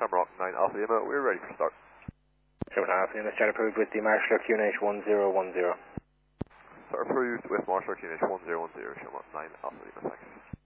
Shamrock 9 Alpha Lima, we're ready for start. 7 Alpha Lima, start approved with the Marshall QNH 1010. Start approved with Marshall QNH 1010, Shamrock 9 Alpha Lima, thanks.